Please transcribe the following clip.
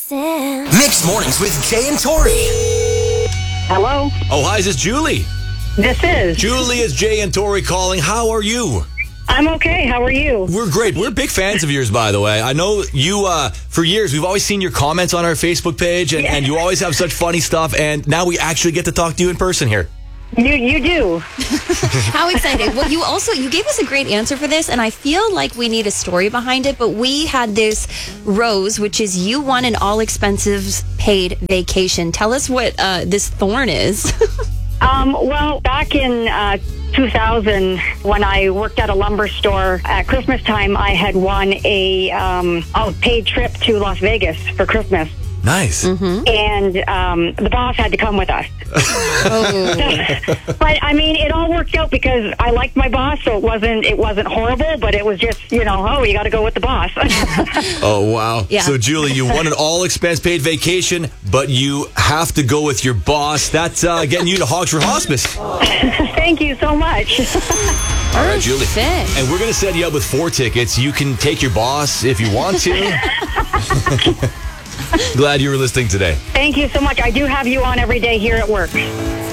Listen. Mixed Mornings with Jay and Tori. Hello, Oh, hi, is this Julie? this is. Julie, is Jay and Tori calling. How are you? I'm okay. How are you? We're great. We're big fans of yours, by the way. I know you, for years, we've always seen your comments on our Facebook page, and you always have such funny stuff, and now we actually get to talk to you in person here. You do. How excited. Well, you gave us a great answer for this, and I feel like we need a story behind it, but we had this rose, which is you won an all-expenses paid vacation. Tell us what this thorn is. Well, back in 2000, when I worked at a lumber store at Christmas time, I had won a paid trip to Las Vegas for Christmas. Nice. And the boss had to come with us. But I mean, it all worked out because I liked my boss, so it wasn't horrible, but it was just, you got to go with the boss. Oh, wow. Yeah. So, Julie, you won an all-expense-paid vacation, but you have to go with your boss. That's getting you to Hogs for Hospice. Thank you so much. All right, Julie. Perfect. And we're going to set you up with 4 tickets. You can take your boss if you want to. Glad you were listening today. Thank you so much. I do have you on every day here at work.